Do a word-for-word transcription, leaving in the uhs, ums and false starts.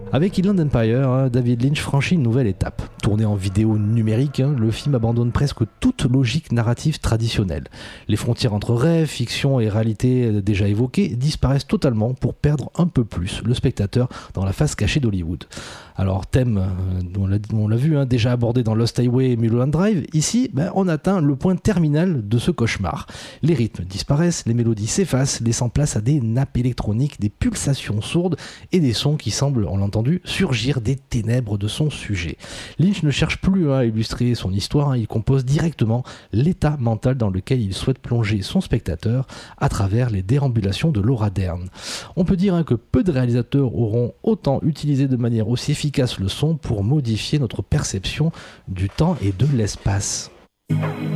Avec Inland Empire, hein, David Lynch franchit une nouvelle étape. Tourné en vidéo numérique, hein, le film abandonne presque toute logique narrative traditionnelle. Les frontières entre rêve, fiction et réalité déjà évoquées disparaissent totalement pour perdre un peu plus le spectateur dans la face cachée d'Hollywood. Alors, thème, euh, on, l'a, on l'a vu, hein, déjà abordé dans Lost Highway et Mulholland Drive, ici, ben, on atteint le point terminal de ce cauchemar. Les rythmes disparaissent, les mélodies s'effacent, laissant place à des nappes électroniques, des pulsations sourdes et des sons qui semblent, on l'a entendu, surgir des ténèbres de son sujet. Lynch ne cherche plus hein, à illustrer son histoire, hein, il compose directement l'état mental dans lequel il souhaite plonger son spectateur à travers les déambulations de Laura Dern. On peut dire hein, que peu de réalisateurs auront autant utilisé de manière aussi efficace le son pour modifier notre perception du temps et de l'espace.